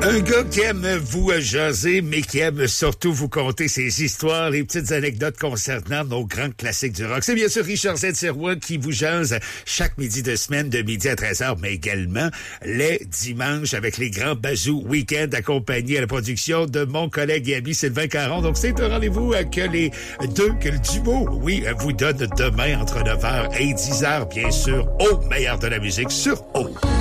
Un gars qui aime vous jaser, mais qui aime surtout vous conter ses histoires, les petites anecdotes concernant nos grands classiques du rock. C'est bien sûr Richard Z-Sirois qui vous jase chaque midi de semaine de midi à 13h, mais également les dimanches avec les grands Bazou Week-end accompagnés à la production de mon collègue et ami Sylvain Caron. Donc c'est un rendez-vous que le duo, oui, vous donne demain entre 9h et 10h, bien sûr, au meilleur de la musique sur O.